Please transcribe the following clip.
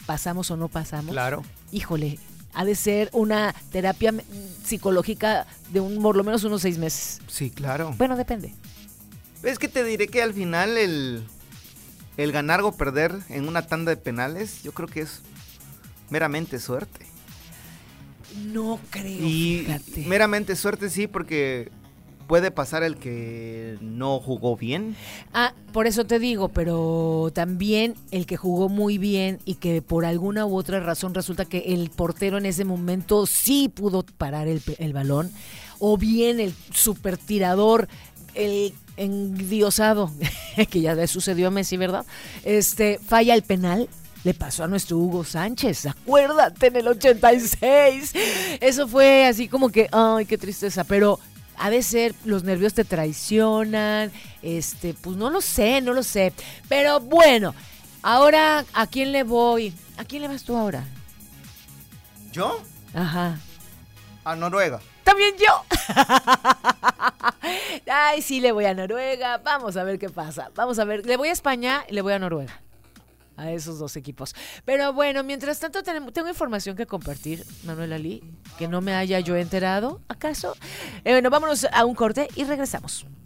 pasamos o no pasamos. Claro. Híjole, ha de ser una terapia psicológica de por lo menos unos 6 meses. Sí, claro. Bueno, depende. Es que te diré que al final el ganar o perder en una tanda de penales, yo creo que es meramente suerte. No creo, Y fíjate. meramente suerte sí, porque puede pasar el que no jugó bien. Por eso te digo, pero también el que jugó muy bien y que por alguna u otra razón resulta que el portero en ese momento sí pudo parar el balón, o bien el super tirador, el endiosado, que ya le sucedió a Messi, ¿verdad? Falla el penal. Le pasó a nuestro Hugo Sánchez, acuérdate, en el 86. Eso fue así como que, ay, qué tristeza, pero ha de ser, los nervios te traicionan, pues no lo sé. Pero bueno, ahora, ¿a quién le voy? ¿A quién le vas tú ahora? ¿Yo? Ajá. A Noruega. También yo. Ay, sí, le voy a Noruega. Vamos a ver qué pasa. Vamos a ver, le voy a España y le voy a Noruega. A esos dos equipos. Pero bueno, mientras tanto tengo información que compartir, Manuel Ali, que no me haya yo enterado, ¿acaso? Bueno, vámonos a un corte y regresamos.